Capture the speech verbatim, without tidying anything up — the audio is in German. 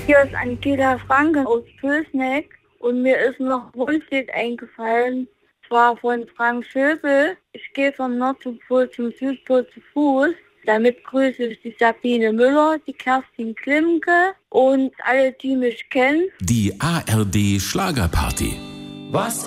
Hier ist Angela Franke aus Pülsneck und mir ist noch ein Wunschlied eingefallen, zwar von Frank Schöbel. Ich gehe vom Nordpol zum Südpol zu Fuß. Damit grüße ich die Sabine Müller, die Kerstin Klimke und alle, die mich kennen. Die A R D Schlagerparty. Was